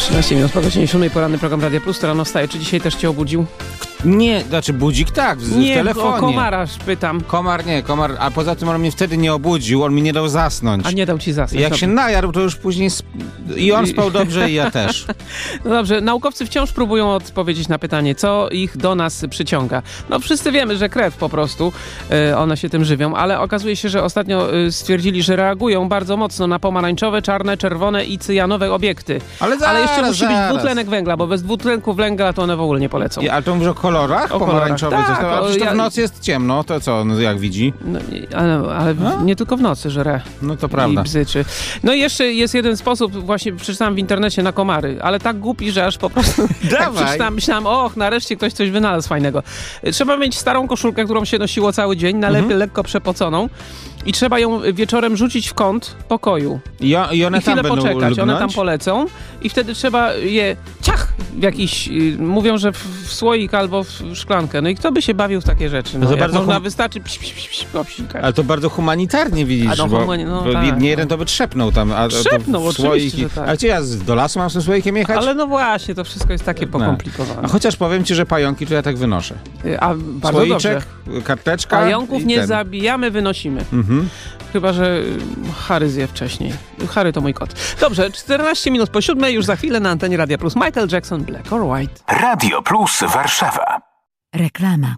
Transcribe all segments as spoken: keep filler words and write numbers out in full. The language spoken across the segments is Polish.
trzynaście minut po godzinie siódmej, poranny program Radia Plus, to rano wstaje. Czy dzisiaj też cię obudził? Nie, znaczy budzik tak, w, nie, w telefonie. Nie, o komara pytam. Komar nie, komar, a poza tym on mnie wtedy nie obudził, on mi nie dał zasnąć. A nie dał ci zasnąć. Jak dobrze. się najarł, to już później sp... i on spał dobrze i ja też. No dobrze, naukowcy wciąż próbują odpowiedzieć na pytanie, co ich do nas przyciąga. No wszyscy wiemy, że krew po prostu, y, one się tym żywią, ale okazuje się, że ostatnio y, stwierdzili, że reagują bardzo mocno na pomarańczowe, czarne, czerwone i cyjanowe obiekty. Ale, zaraz, ale jeszcze musi zaraz. być dwutlenek węgla, bo bez dwutlenku węgla to one w ogóle nie polecą. Ja, ale to mówisz o kolorach? O pomarańczowy kolorach. coś tam. Tak, A przecież to ja- w nocy jest ciemno, to co on jak widzi? No, nie- ale ale No? nie tylko w nocy żre. No to prawda. I bzyczy. No i jeszcze jest jeden sposób, właśnie przeczytałem w internecie na komary, ale tak głupi, że aż po prostu tak Dawaj. przeczytałem, myślałem, och, nareszcie ktoś coś wynalazł fajnego. Trzeba mieć starą koszulkę, którą się nosiło cały dzień, najlepiej Mhm. lekko przepoconą i trzeba ją wieczorem rzucić w kąt pokoju. I, o, i one I chwilę tam będą poczekać, lgnąć? one tam polecą i wtedy trzeba je ciach w jakiś, y, mówią, że w, w słoik albo w szklankę. No i kto by się bawił w takie rzeczy? No, to jak bardzo można hum- wystarczy pś, pś, pś, pś, popsikać. Ale to bardzo humanitarnie widzisz, A no, bo, humani- no bo tak, nie no. jeden to by trzepnął tam, a Trzepnął, to w słoik oczywiście, i- że tak. A gdzie ja z- do lasu mam z tym słoikiem jechać? Ale no właśnie, to wszystko jest takie No. pokomplikowane. A chociaż powiem ci, że pająki to ja tak wynoszę. A bardzo Słoiczek, dobrze. karteczka Pająków i nie ten. zabijamy, wynosimy. Mhm. Chyba że y, Harry zje wcześniej. Harry to mój kot. Dobrze, czternaście minut po siódmej, już za chwilę na antenie Radia Plus. Michael Jackson, Black or White. Radio Plus Warszawa. Reklama.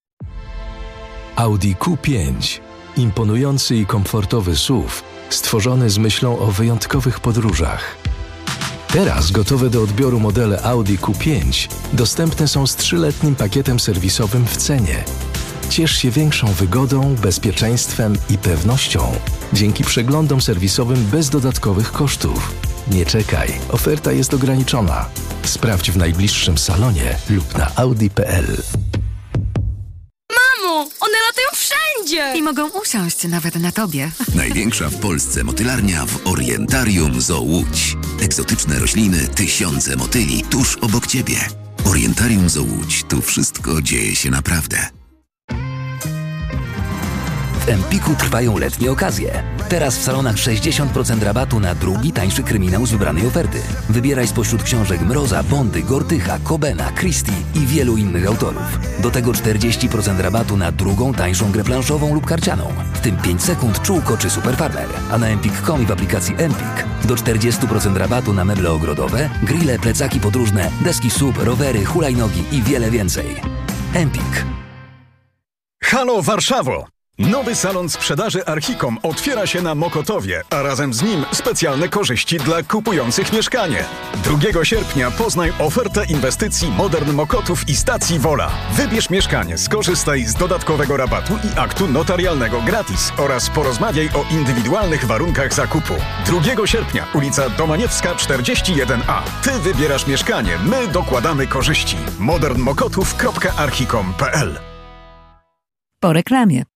Audi Q pięć. Imponujący i komfortowy S U V, stworzony z myślą o wyjątkowych podróżach. Teraz gotowe do odbioru modele Audi Q pięć dostępne są z trzyletnim pakietem serwisowym w cenie. Ciesz się większą wygodą, bezpieczeństwem i pewnością dzięki przeglądom serwisowym bez dodatkowych kosztów. Nie czekaj, oferta jest ograniczona. Sprawdź w najbliższym salonie lub na audi kropka p l. Mamo, one latają wszędzie! I mogą usiąść nawet na tobie. Największa w Polsce motylarnia w Orientarium Zoo Łódź. Egzotyczne rośliny, tysiące motyli tuż obok ciebie. Orientarium Zoo Łódź. Tu wszystko dzieje się naprawdę. W Empiku trwają letnie okazje. Teraz w salonach sześćdziesiąt procent rabatu na drugi, tańszy kryminał z wybranej oferty. Wybieraj spośród książek Mroza, Bondy, Gortycha, Cobena, Christie i wielu innych autorów. Do tego czterdzieści procent rabatu na drugą, tańszą grę planszową lub karcianą. W tym pięć sekund, Czółko czy Super Farmer. A na empik kropka com i w aplikacji Empik do czterdzieści procent rabatu na meble ogrodowe, grille, plecaki podróżne, deski S U P, rowery, hulajnogi i wiele więcej. Empik. Halo Warszawo! Nowy salon sprzedaży Archicom otwiera się na Mokotowie, a razem z nim specjalne korzyści dla kupujących mieszkanie. drugiego sierpnia poznaj ofertę inwestycji Modern Mokotów i stacji Wola. Wybierz mieszkanie, skorzystaj z dodatkowego rabatu i aktu notarialnego gratis oraz porozmawiaj o indywidualnych warunkach zakupu. drugiego sierpnia, ulica Domaniewska czterdzieści jeden A. Ty wybierasz mieszkanie, my dokładamy korzyści. modern mokotów kropka archicom kropka p l. Po reklamie.